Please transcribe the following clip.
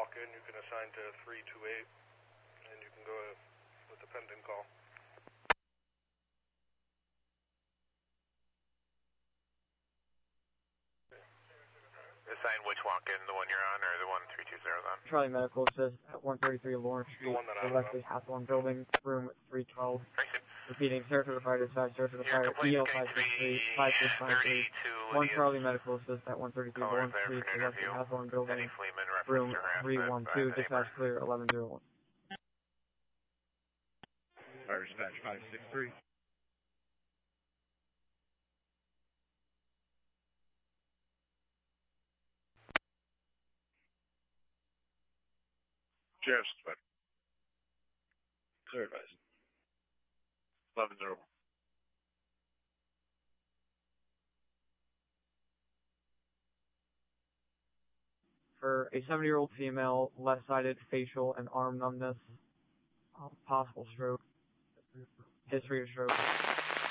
walk-in, you can assign to 328, and you can go with the pending call. Assign which walk-in, the one you're on or the one 320 is on? Charlie Medical says at 133 Lawrence Street, directly Hathorne Building, room 312. Repeating, Sarasota Fire Dispatch, Sarasota Fire, EL 563, 1 Charlie Medical says at 133 Lawrence Street, directly Hathorne Building, room 312, dispatch clear, 1101. Fire Dispatch 563. Sheriff's Dispatch. Clear advice. 1101. For a 70-year-old female, left-sided facial and arm numbness, possible stroke, history of stroke.